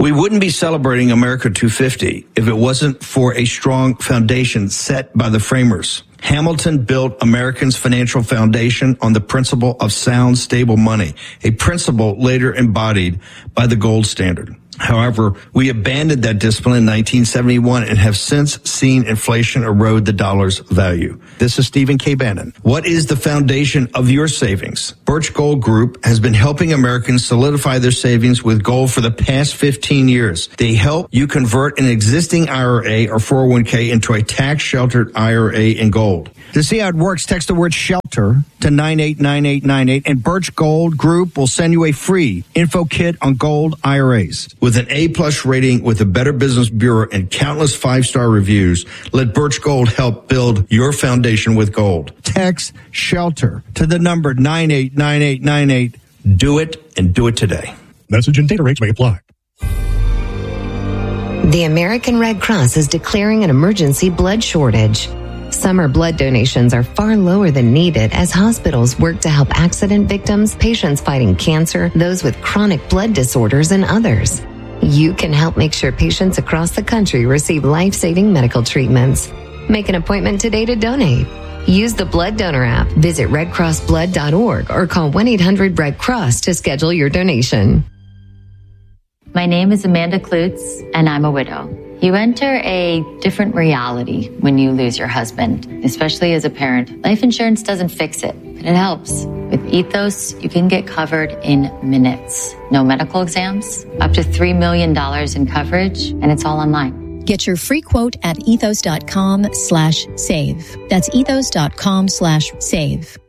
We wouldn't be celebrating America 250 if it wasn't for a strong foundation set by the framers. Hamilton built Americans' financial foundation on the principle of sound, stable money, a principle later embodied by the gold standard. However, we abandoned that discipline in 1971 and have since seen inflation erode the dollar's value. This is Stephen K. Bannon. What is the foundation of your savings? Birch Gold Group has been helping Americans solidify their savings with gold for the past 15 years. They help you convert an existing IRA or 401k into a tax-sheltered IRA in gold. To see how it works, text the word SHELTER to 989898, and Birch Gold Group will send you a free info kit on gold IRAs. With an A-plus rating with the Better Business Bureau and countless 5-star reviews, let Birch Gold help build your foundation with gold. Text SHELTER to the number 989898. Do it, and do it today. Message and data rates may apply. The American Red Cross is declaring an emergency blood shortage. Summer blood donations are far lower than needed as hospitals work to help accident victims, patients fighting cancer, those with chronic blood disorders, and others. You can help make sure patients across the country receive life-saving medical treatments. Make an appointment today to donate. Use the Blood Donor app, visit redcrossblood.org, or call 1-800-RED-CROSS to schedule your donation. My name is Amanda Klutz, and I'm a widow. You enter a different reality when you lose your husband, especially as a parent. Life insurance doesn't fix it, but it helps. With Ethos, you can get covered in minutes. No medical exams, up to $3 million in coverage, and it's all online. Get your free quote at ethos.com/save. That's ethos.com/save.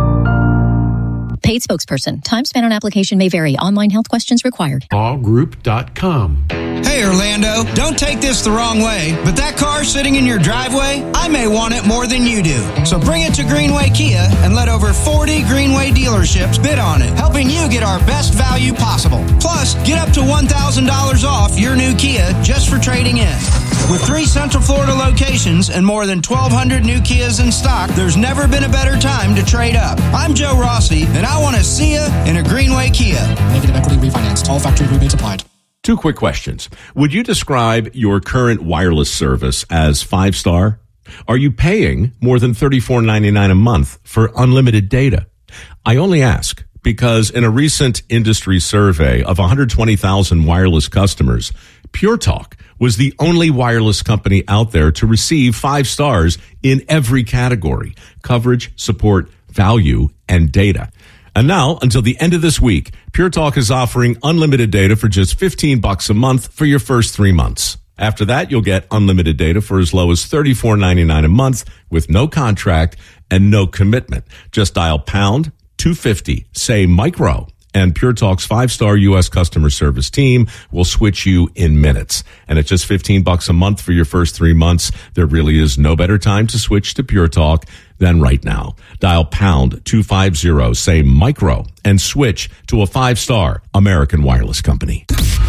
Paid spokesperson. Time spent on application may vary. Online health questions required. Allgroup.com. Hey, Orlando, don't take this the wrong way, but that car sitting in your driveway, I may want it more than you do. So bring it to Greenway Kia and let over 40 Greenway dealerships bid on it, helping you get our best value possible. Plus, get up to $1,000 off your new Kia just for trading in. With 3 Central Florida locations and more than 1,200 new Kias in stock, there's never been a better time to trade up. I'm Joe Rossi, and I want to see you in a Greenway Kia. Negative equity refinanced. All factory rebates applied. 2 quick questions. Would you describe your current wireless service as 5-star? Are you paying more than $34.99 a month for unlimited data? I only ask because in a recent industry survey of 120,000 wireless customers, Pure Talk was the only wireless company out there to receive 5 stars in every category: coverage, support, value, and data. And now, until the end of this week, Pure Talk is offering unlimited data for just $15 a month for your first 3 months. After that, you'll get unlimited data for as low as $34.99 a month with no contract and no commitment. Just dial pound 250, say micro, and Pure Talk's 5-star U.S. customer service team will switch you in minutes. And at just $15 a month for your first 3 months, there really is no better time to switch to Pure Talk than right now. Dial pound 250, say micro, and switch to a 5-star American wireless company.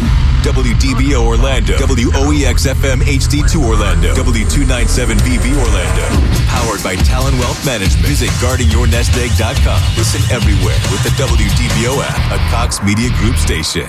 WDBO Orlando, WOEX-FM HD2 Orlando, W297BV Orlando. Powered by Talon Wealth Management. Visit guardingyournestegg.com. Listen everywhere with the WDBO app, a Cox Media Group station.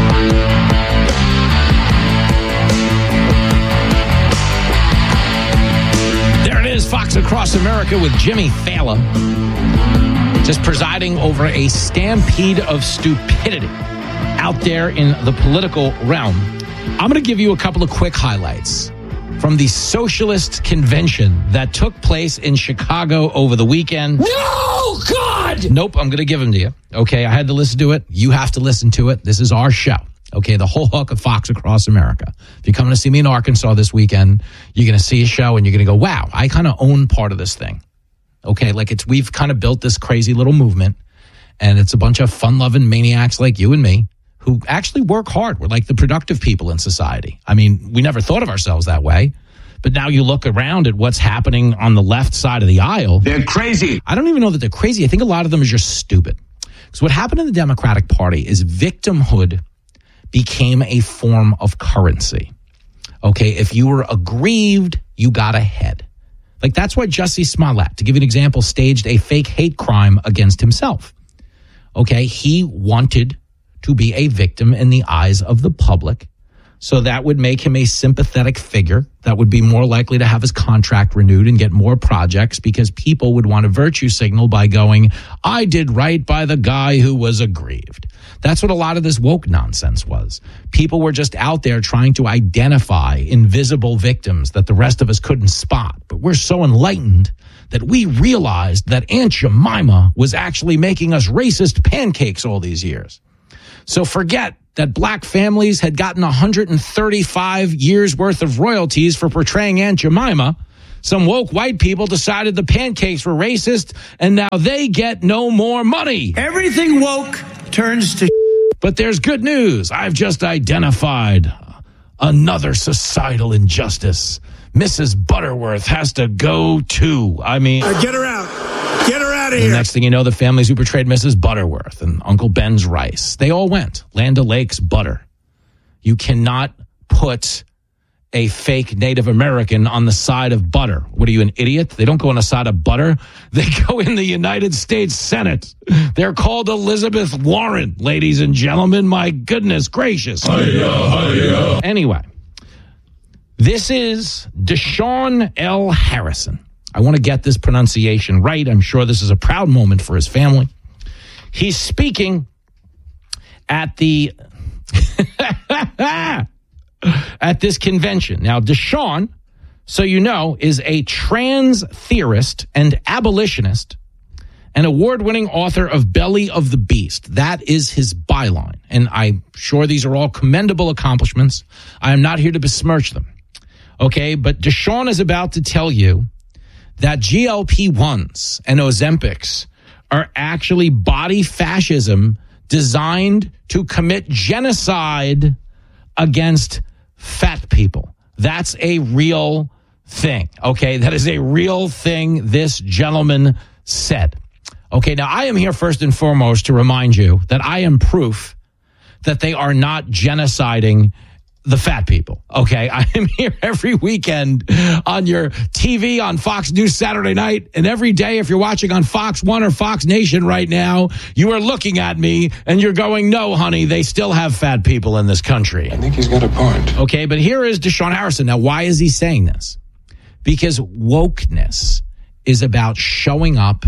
There it is, Fox Across America with Jimmy Fallon, just presiding over a stampede of stupidity out there in the political realm. I'm going to give you a couple of quick highlights from the socialist convention that took place in Chicago over the weekend. No, God! Nope, I'm going to give them to you. Okay, I had to listen to it. You have to listen to it. This is our show. Okay, the whole hook of Fox Across America. If you're coming to see me in Arkansas this weekend, you're going to see a show and you're going to go, wow, I kind of own part of this thing. Okay, like we've kind of built this crazy little movement, and it's a bunch of fun-loving maniacs like you and me who actually work hard. We're like the productive people in society. I mean, we never thought of ourselves that way. But now you look around at what's happening on the left side of the aisle. They're crazy. I don't even know that they're crazy. I think a lot of them are just stupid. Because what happened in the Democratic Party is victimhood became a form of currency. Okay, if you were aggrieved, you got ahead. Like that's why Jussie Smollett, to give you an example, staged a fake hate crime against himself. Okay, he wanted to be a victim in the eyes of the public So that would make him a sympathetic figure that would be more likely to have his contract renewed and get more projects because people would want to virtue signal by going, I did right by the guy who was aggrieved. That's what a lot of this woke nonsense was. People were just out there trying to identify invisible victims that the rest of us couldn't spot. But we're so enlightened that we realized that Aunt Jemima was actually making us racist pancakes all these years. So forget that black families had gotten 135 years worth of royalties for portraying Aunt Jemima. Some woke white people decided the pancakes were racist, and now they get no more money. Everything woke turns to But there's good news. I've just identified another societal injustice. Mrs. Butterworth has to go too. get her out. Get her out of here. The next thing you know, the families who portrayed Mrs. Butterworth and Uncle Ben's rice, they all went. Land O'Lakes butter. You cannot put a fake Native American on the side of butter. What are you, an idiot? They don't go on the side of butter. They go in the United States Senate. They're called Elizabeth Warren, ladies and gentlemen. My goodness gracious. Anyway, this is Deshaun L. Harrison. I want to get this pronunciation right. I'm sure this is a proud moment for his family. He's speaking at the at this convention. Now, Deshaun, so you know, is a trans theorist and abolitionist, an award-winning author of Belly of the Beast. That is his byline. And I'm sure these are all commendable accomplishments. I am not here to besmirch them. Okay, but Deshaun is about to tell you that GLP-1s and Ozempics are actually body fascism designed to commit genocide against fat people. That's a real thing, okay? That is a real thing this gentleman said. Okay, now I am here first and foremost to remind you that I am proof that they are not genociding the fat people, okay? I am here every weekend on your TV on Fox News Saturday night, and every day if you're watching on Fox One or Fox Nation right now, you are looking at me and you're going, no, honey, they still have fat people in this country. I think he's got a point. Okay, but here is Deshaun Harrison. Now, why is he saying this? Because wokeness is about showing up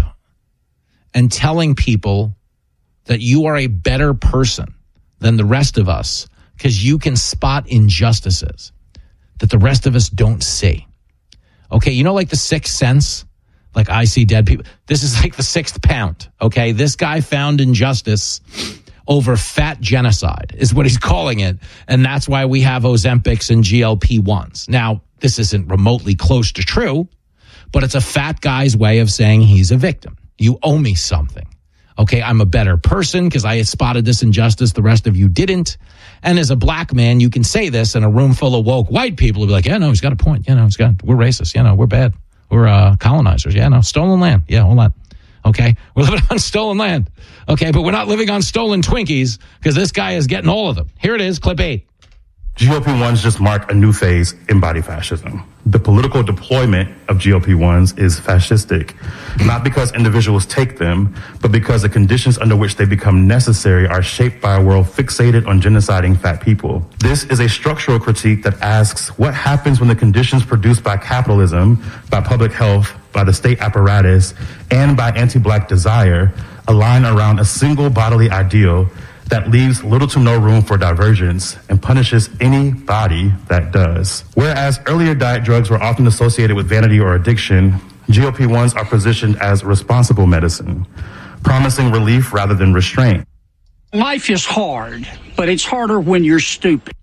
and telling people that you are a better person than the rest of us because you can spot injustices that the rest of us don't see. Okay, you know, like the Sixth Sense? Like, I see dead people. This is like the Sixth Pound, okay? This guy found injustice over fat genocide is what he's calling it, and that's why we have Ozempics and GLP-1s. Now, this isn't remotely close to true, but it's a fat guy's way of saying he's a victim. You owe me something. Okay, I'm a better person because I spotted this injustice the rest of you didn't. And as a black man, you can say this in a room full of woke white people. Will be like, yeah, no, he's got a point. You know, we're racist. You know, we're bad. We're colonizers. Yeah, no, stolen land. Yeah, all that. Okay, we're living on stolen land. Okay, but we're not living on stolen Twinkies because this guy is getting all of them. Here it is, clip 8. GLP-1s just mark a new phase in body fascism. The political deployment of GLP-1s is fascistic, not because individuals take them, but because the conditions under which they become necessary are shaped by a world fixated on genociding fat people. This is a structural critique that asks what happens when the conditions produced by capitalism, by public health, by the state apparatus, and by anti-black desire align around a single bodily ideal that leaves little to no room for divergence and punishes any body that does. Whereas earlier diet drugs were often associated with vanity or addiction, GLP-1s are positioned as responsible medicine, promising relief rather than restraint. Life is hard, but it's harder when you're stupid.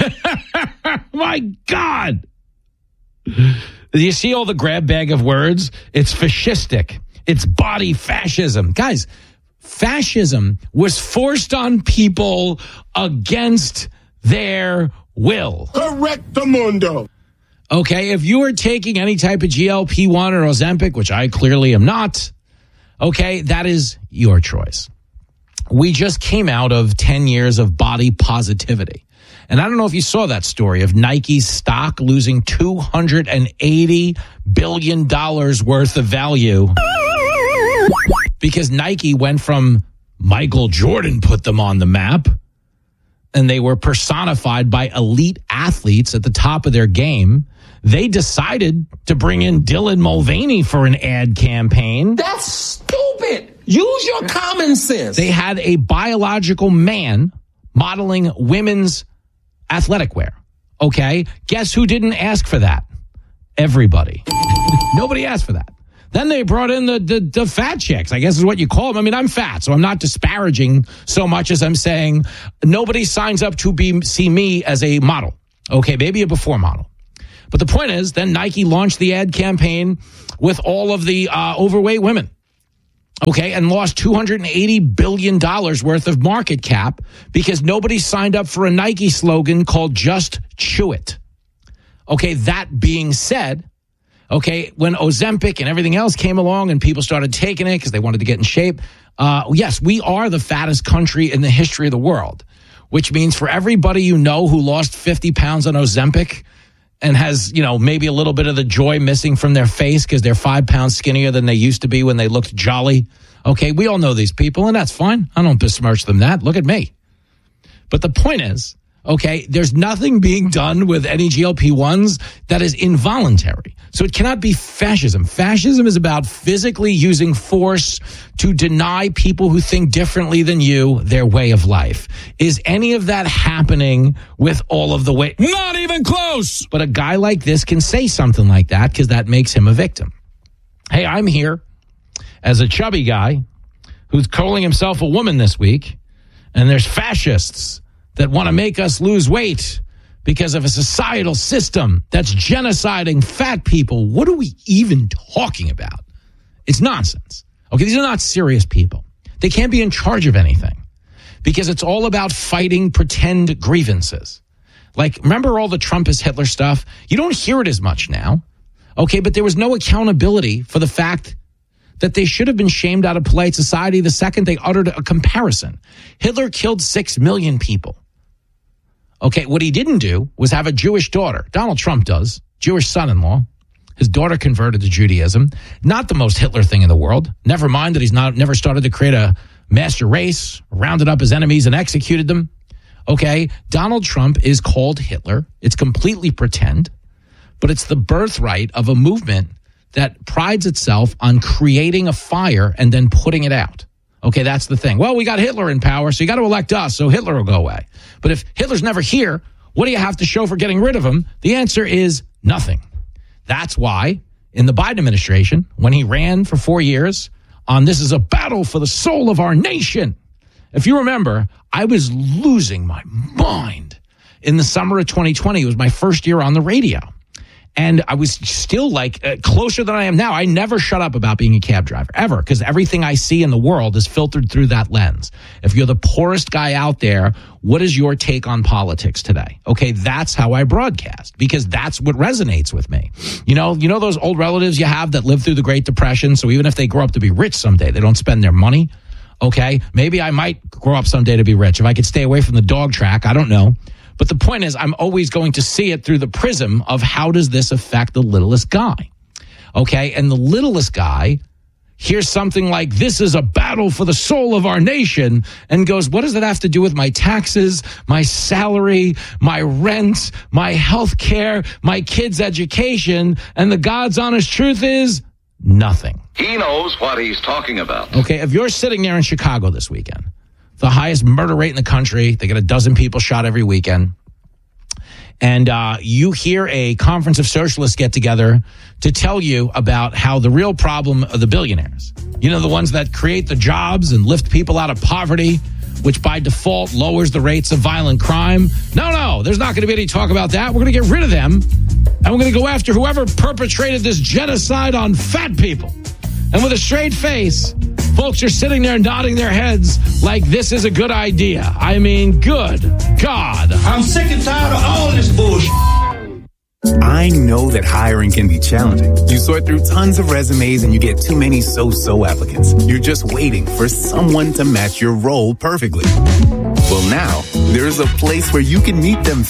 My God! Do you see all the grab bag of words? It's fascistic. It's body fascism. Guys, fascism was forced on people against their will. Correctamundo. Okay, if you are taking any type of GLP-1 or Ozempic, which I clearly am not, okay, that is your choice. We just came out of 10 years of body positivity. And I don't know if you saw that story of Nike's stock losing $280 billion worth of value because Nike went from Michael Jordan put them on the map and they were personified by elite athletes at the top of their game, they decided to bring in Dylan Mulvaney for an ad campaign. That's stupid. Use your common sense. They had a biological man modeling women's athletic wear. Okay? Guess who didn't ask for that? Everybody. Nobody asked for that. Then they brought in the fat chicks, I guess is what you call them. I mean, I'm fat, so I'm not disparaging so much as I'm saying nobody signs up to see me as a model. Okay, maybe a before model. But the point is, then Nike launched the ad campaign with all of the overweight women. Okay, and lost $280 billion worth of market cap because nobody signed up for a Nike slogan called Just Chew It. Okay, that being said, okay, when Ozempic and everything else came along and people started taking it because they wanted to get in shape, yes, we are the fattest country in the history of the world, which means for everybody you know who lost 50 pounds on Ozempic and has, you know, maybe a little bit of the joy missing from their face because they're 5 pounds skinnier than they used to be when they looked jolly. Okay, we all know these people, and that's fine. I don't besmirch them that. Look at me. But the point is, okay, there's nothing being done with any GLP-1s that is involuntary. So it cannot be fascism. Fascism is about physically using force to deny people who think differently than you their way of life. Is any of that happening with all of the way? Not even close. But a guy like this can say something like that because that makes him a victim. Hey, I'm here as a chubby guy who's calling himself a woman this week, and there's fascists that want to make us lose weight because of a societal system that's genociding fat people. What are we even talking about? It's nonsense. Okay, these are not serious people. They can't be in charge of anything because it's all about fighting pretend grievances. Like, remember all the Trump is Hitler stuff? You don't hear it as much now. Okay, but there was no accountability for the fact that they should have been shamed out of polite society the second they uttered a comparison. Hitler killed 6 million people. Okay, what he didn't do was have a Jewish daughter. Donald Trump does. Jewish son-in-law. His daughter converted to Judaism. Not the most Hitler thing in the world. Never mind that he's never started to create a master race, rounded up his enemies and executed them. Okay, Donald Trump is called Hitler. It's completely pretend, but it's the birthright of a movement that prides itself on creating a fire and then putting it out. Okay, that's the thing. Well, we got Hitler in power, so you got to elect us, so Hitler will go away. But if Hitler's never here, what do you have to show for getting rid of him? The answer is nothing. That's why in the Biden administration, when he ran for 4 years on this is a battle for the soul of our nation, if you remember, I was losing my mind in the summer of 2020. It was my first year on the radio. And I was still closer than I am now. I never shut up about being a cab driver, ever, because everything I see in the world is filtered through that lens. If you're the poorest guy out there, what is your take on politics today? Okay, that's how I broadcast, because that's what resonates with me. You know those old relatives you have that lived through the Great Depression, so even if they grow up to be rich someday, they don't spend their money? Okay, maybe I might grow up someday to be rich. If I could stay away from the dog track, I don't know. But the point is, I'm always going to see it through the prism of how does this affect the littlest guy? Okay, and the littlest guy hears something like, this is a battle for the soul of our nation, and goes, what does that have to do with my taxes, my salary, my rent, my health care, my kids' education? And the God's honest truth is, nothing. He knows what he's talking about. Okay, if you're sitting there in Chicago this weekend, the highest murder rate in the country, they get 12 people shot every weekend, and you hear a conference of socialists get together to tell you about how the real problem are the billionaires. You know, the ones that create the jobs and lift people out of poverty, which by default lowers the rates of violent crime. No, there's not going to be any talk about that. We're going to get rid of them, and we're going to go after whoever perpetrated this genocide on fat people. And with a straight face, folks are sitting there nodding their heads like this is a good idea. I mean, good God. I'm sick and tired of all this bullshit. I know that hiring can be challenging. You sort through tons of resumes and you get too many so-so applicants. You're just waiting for someone to match your role perfectly. Well, now, there's a place where you can meet them